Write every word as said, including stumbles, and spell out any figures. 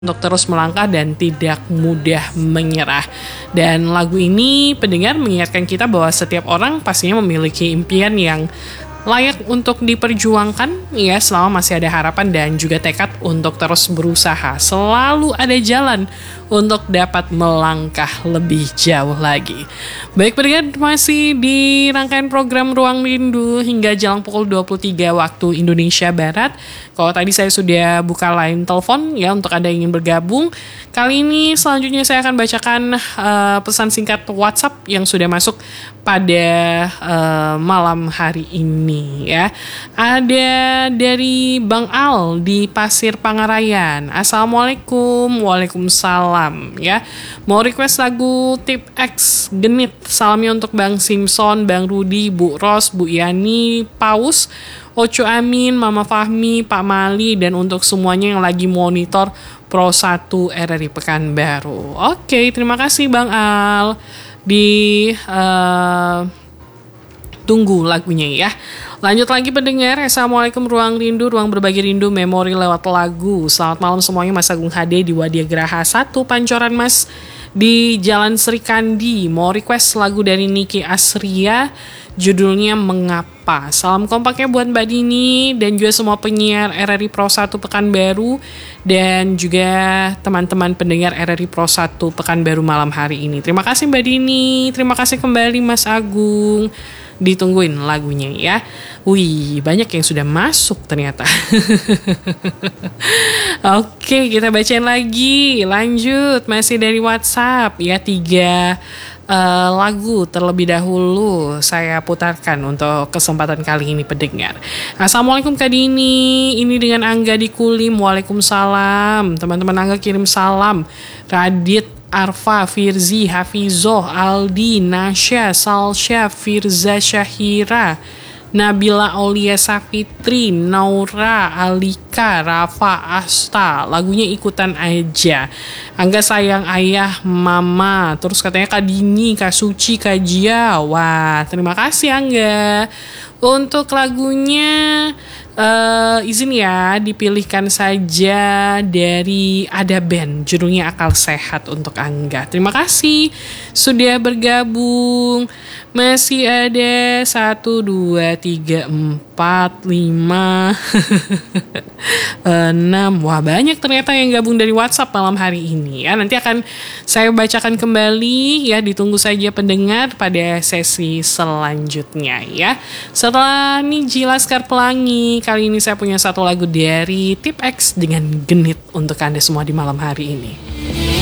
untuk terus melangkah dan tidak mudah menyerah. Dan lagu ini pendengar mengingatkan kita bahwa setiap orang pastinya memiliki impian yang layak untuk diperjuangkan ya, selama masih ada harapan dan juga tekad untuk terus berusaha. Selalu ada jalan untuk dapat melangkah lebih jauh lagi. Baik pendengar, masih di rangkaian program Ruang Rindu hingga jelang pukul dua puluh tiga waktu Indonesia Barat. Kalau tadi saya sudah buka line telepon ya untuk Anda yang ingin bergabung. Kali ini selanjutnya saya akan bacakan uh, pesan singkat WhatsApp yang sudah masuk pada uh, malam hari ini ya. Ada dari Bang Al di Pasir Pangarayan. Assalamualaikum. Waalaikumsalam ya. Mau request lagu Tip X Genit. Salamnya untuk Bang Simpson, Bang Rudi, Bu Ros, Bu Yani, Paus, Oco Amin, Mama Fahmi, Pak Mali, dan untuk semuanya yang lagi monitor Pro satu R R I Pekanbaru. Oke, terima kasih Bang Al. Di uh, tunggu lagunya ya. Lanjut lagi pendengar. Assalamualaikum Ruang Rindu, ruang berbagi rindu, memori lewat lagu. Selamat malam semuanya, Mas Agung H D di Wadia Geraha satu Pancoran Mas di Jalan Sri Kandi. Mau request lagu dari Niki Asria, judulnya Mengapa. Salam kompaknya buat Mbak Dini dan juga semua penyiar R R I Pro satu Pekanbaru dan juga teman-teman pendengar R R I Pro satu Pekanbaru malam hari ini. Terima kasih Mbak Dini, terima kasih kembali Mas Agung. Ditungguin lagunya ya. Wih, banyak yang sudah masuk ternyata. Oke, kita bacain lagi. Lanjut, masih dari WhatsApp ya, tiga uh, lagu terlebih dahulu saya putarkan untuk kesempatan kali ini pendengar. Assalamualaikum Kak Dini, ini dengan Angga di Kulim. Waalaikumsalam. Teman-teman Angga kirim salam. Radit, Arfa, Firzi, Hafizoh, Aldi, Nasya, Salsya, Firza Syahira, Nabila Aulia Safitri, Naura, Alika, Rafa, Asta. Lagunya ikutan aja. Angga sayang ayah, mama. Terus katanya Kak Dini, Kak Suci, Kak Jia. Wah, terima kasih Angga. Untuk lagunya uh, izin ya dipilihkan saja dari Ada Band, judulnya Akal Sehat untuk Angga. Terima kasih sudah bergabung. Masih ada satu, dua, tiga, empat, lima, enam. Wah, banyak ternyata yang gabung dari WhatsApp malam hari ini ya. Nanti akan saya bacakan kembali ya. Ditunggu saja pendengar pada sesi selanjutnya ya. Setelah Niji Laskar Pelangi, kali ini saya punya satu lagu dari Tip X dengan Genit untuk Anda semua di malam hari ini.